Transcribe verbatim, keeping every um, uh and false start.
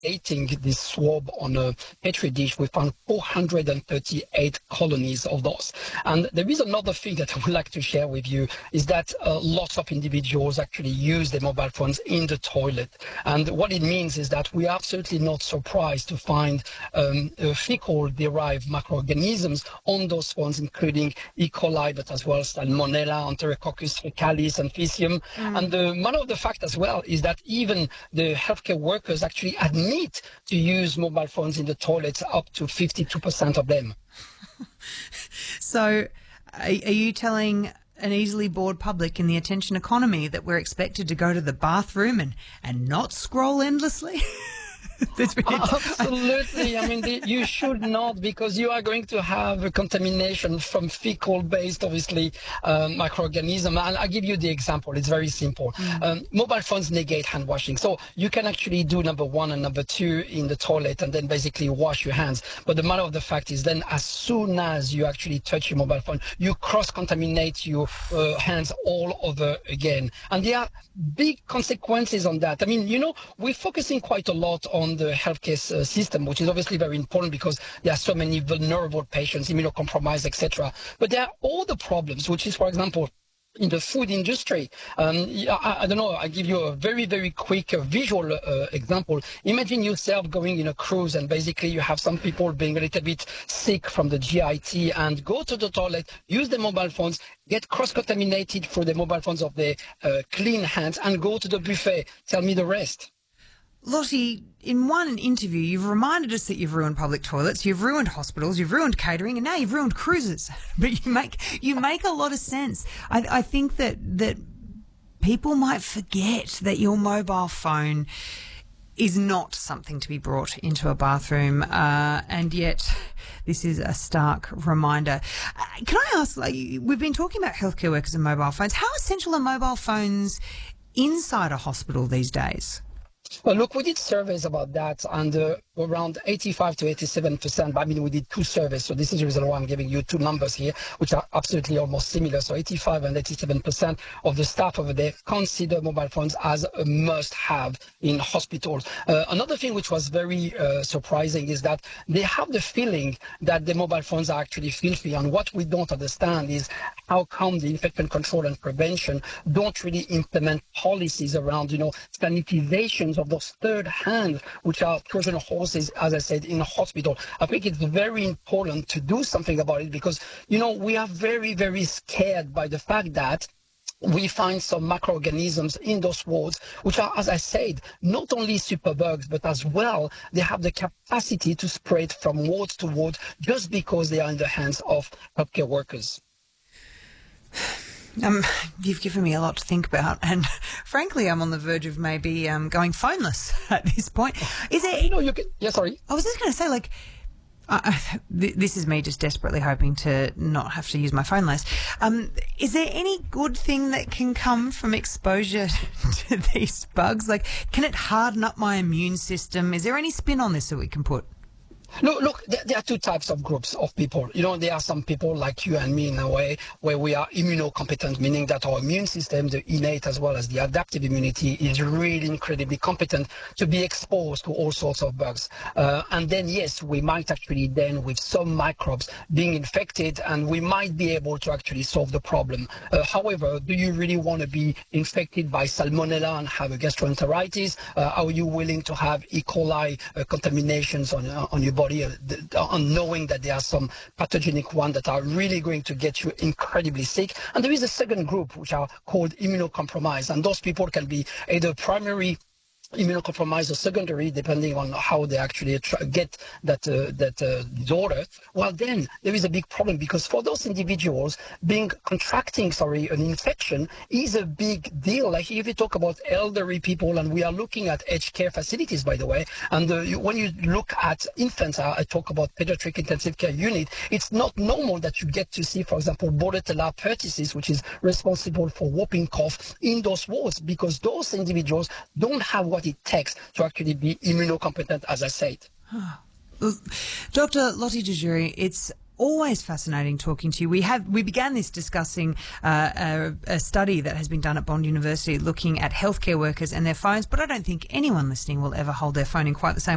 dating this swab on a petri dish, we found four hundred thirty-eight colonies of those. And there is another thing that I would like to share with you is that uh, lots of individuals actually use their mobile phones in the toilet. And what it means is that we are absolutely not surprised to find um, uh, fecal-derived microorganisms on those phones, including E. coli, but as well Salmonella, Enterococcus faecalis, and Fisium. Mm. And the matter of the fact as well is that even the healthcare workers actually admit to use mobile phones in the toilets, up to fifty-two percent of them. So are, are you telling an easily bored public in the attention economy that we're expected to go to the bathroom and, and not scroll endlessly? Absolutely. I mean, the, you should not, because you are going to have a contamination from fecal-based, obviously, um, microorganism. And I'll give you the example. It's very simple. Mm. Um, mobile phones negate hand washing. So you can actually do number one and number two in the toilet and then basically wash your hands. But the matter of the fact is then as soon as you actually touch your mobile phone, you cross-contaminate your uh, hands all over again. And there are big consequences on that. I mean, you know, we're focusing quite a lot on the healthcare uh, system, which is obviously very important because there are so many vulnerable patients, immunocompromised, et cetera. But there are all the problems, which is, for example, in the food industry. Um, I, I don't know, I'll give you a very, very quick uh, visual uh, example. Imagine yourself going in a cruise and basically you have some people being a little bit sick from the G I T and go to the toilet, use their mobile phones, get cross-contaminated through the mobile phones of their uh, clean hands and go to the buffet. Tell me the rest. Lottie, in one interview, you've reminded us that you've ruined public toilets, you've ruined hospitals, you've ruined catering, and now you've ruined cruises. But you make you make a lot of sense. I, I think that that people might forget that your mobile phone is not something to be brought into a bathroom, uh, and yet this is a stark reminder. Uh, can I ask, like, we've been talking about healthcare workers and mobile phones. How essential are mobile phones inside a hospital these days? Well, look, we did surveys about that, and uh, around eighty-five to eighty-seven percent. I mean, we did two surveys, so this is the reason why I'm giving you two numbers here, which are absolutely almost similar. So eighty-five and eighty-seven percent of the staff over there consider mobile phones as a must-have in hospitals. Uh, another thing which was very uh, surprising is that they have the feeling that the mobile phones are actually filthy, and what we don't understand is how come the infection control and prevention don't really implement policies around, you know, sanitizations of those third hands, which are Trojan horses, as I said, in a hospital. I think it's very important to do something about it because, you know, we are very, very scared by the fact that we find some microorganisms in those wards, which are, as I said, not only superbugs, but as well, they have the capacity to spread from ward to ward just because they are in the hands of healthcare workers. Um, you've given me a lot to think about, and frankly, I'm on the verge of maybe um, going phoneless at this point. Is there? You know, you can. Yeah, sorry. I was just going to say, like, uh, th- this is me just desperately hoping to not have to use my phone less. Um, is there any good thing that can come from exposure to these bugs? Like, can it harden up my immune system? Is there any spin on this that we can put? Look, look, there, there are two types of groups of people. You know, there are some people like you and me in a way where we are immunocompetent, meaning that our immune system, the innate as well as the adaptive immunity, is really incredibly competent to be exposed to all sorts of bugs. Uh, and then, yes, we might actually then, with some microbes, being infected, and we might be able to actually solve the problem. Uh, however, do you really want to be infected by Salmonella and have a gastroenteritis? Uh, are you willing to have E. coli uh, contaminations on, uh, on your body? Body, uh, knowing that there are some pathogenic ones that are really going to get you incredibly sick. And there is a second group, which are called immunocompromised. And those people can be either primary immunocompromised or secondary, depending on how they actually try, get that uh, that uh, disorder. Well, then there is a big problem because for those individuals, being contracting, sorry, an infection is a big deal. Like if you talk about elderly people, and we are looking at aged care facilities, by the way, and uh, you, when you look at infants, I, I talk about pediatric intensive care unit. It's not normal that you get to see, for example, Bordetella pertussis, which is responsible for whooping cough in those wards, because those individuals don't have what it takes to actually be immunocompetent, as I said. Doctor Lottie De Giuri, it's always fascinating talking to you. We have we began this discussing uh, a, a study that has been done at Bond University looking at healthcare workers and their phones, but I don't think anyone listening will ever hold their phone in quite the same